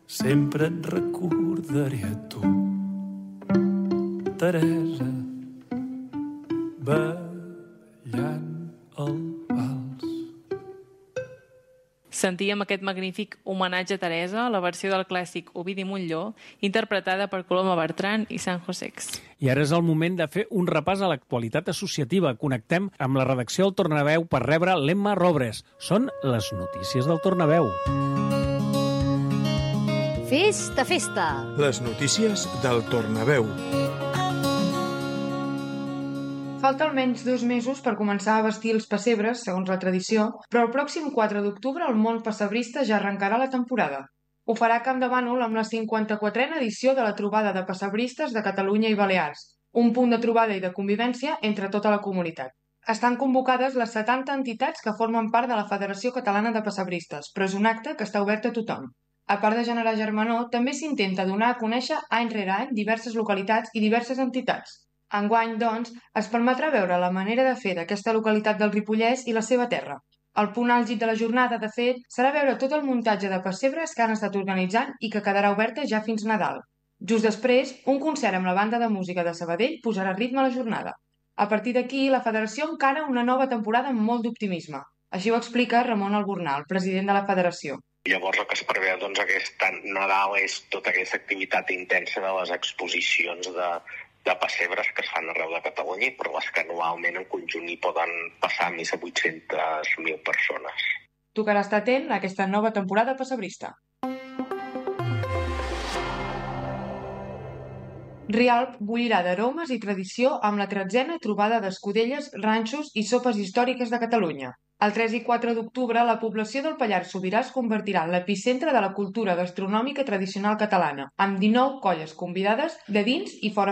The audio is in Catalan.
sempre et recordaré a tu, Teresa, ballant el vals. Sentíem aquest magnífic homenatge a Teresa, la versió del clàssic Ovidi Montllor, interpretada per Coloma Bertran i San Josex. I ara és el moment de fer un repàs a l'actualitat associativa. Connectem amb la redacció del Tornaveu per rebre l'Emma Robres. Són les notícies del Tornaveu. Festa, festa! Les notícies del Tornaveu. Falta almenys 2 mesos per començar a vestir els pessebres, segons la tradició, però el pròxim 4 d'octubre el món pessebrista ja arrencarà la temporada. Ho farà Camp de Bànol amb la 54a edició de la trobada de pessebristes de Catalunya i Balears, un punt de trobada i de convivència entre tota la comunitat. Estan convocades les 70 entitats que formen part de la Federació Catalana de Pessebristes, però és un acte que està obert a tothom. A part de generar germanor, també s'intenta donar a conèixer any rere any diverses localitats i diverses entitats. Enguany, doncs, es permetrà veure la manera de fer d'aquesta localitat del Ripollès i la seva terra. El punt àlgid de la jornada, de fet, serà veure tot el muntatge de pessebres que han estat organitzant i que quedarà oberta ja fins Nadal. Just després, un concert amb la banda de música de Sabadell posarà ritme a la jornada. A partir d'aquí, la federació encara una nova temporada amb molt d'optimisme. Així ho explica Ramon Albornal, president de la federació. Llavors el que es preveu aquest Nadal és tota aquesta activitat intensa de les exposicions de pessebres que es fan arreu de Catalunya, però les que anualment en conjunt hi poden passar més de 800.000 persones. Tocarà estar atent a aquesta nova temporada pessebrista. Rialp bullirà d'aromes i tradició amb la 13a trobada d'escudelles, ranxos i sopes històriques de Catalunya. El 3 i 4 d'octubre, la població del Pallars Sobirà es convertirà en l'epicentre de la cultura gastronòmica tradicional catalana, amb 19 colles convidades de dins i fora